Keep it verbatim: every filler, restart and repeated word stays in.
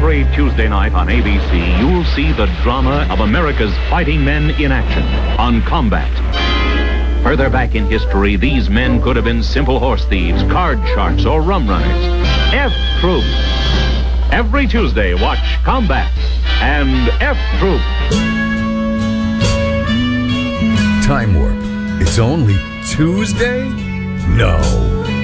Every Tuesday night on A B C, you'll see the drama of America's fighting men in action on Combat. Further back in history, these men could have been simple horse thieves, card sharks, or rum runners. F Troop. Every Tuesday, watch Combat and F Troop. Time Warp. It's only Tuesday? No.